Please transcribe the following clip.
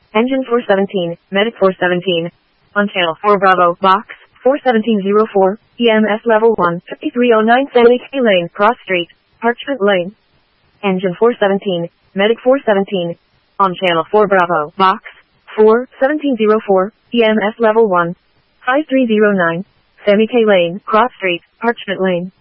Engine 417, Medic 417. On channel 4 Bravo, box 41704, EMS level 1, 5309 Sammy K Lane, Cross Street, Parchment Lane. Engine 417, Medic 417. On channel 4 Bravo, box 41704, EMS level 1, 5309 Sammy K Lane, Cross Street, Parchment Lane.